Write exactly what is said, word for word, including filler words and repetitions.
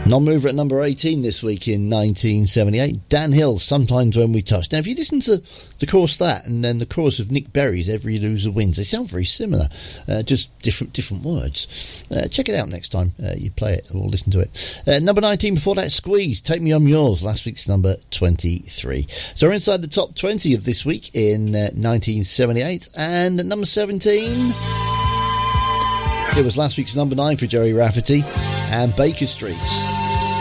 Non-mover at number eighteen this week in nineteen seventy-eight. Dan Hill, Sometimes When We Touch. Now, if you listen to the chorus of that and then the chorus of Nick Berry's Every Loser Wins, they sound very similar, uh, just different different words. Uh, check it out next time uh, you play it or listen to it. Uh, number nineteen before that, Squeeze, Take Me I'm Yours, last week's number twenty-three. So we're inside the top twenty of this week in uh, nineteen seventy-eight. And at number seventeen, it was last week's number nine for Joey Rafferty and Baker Street.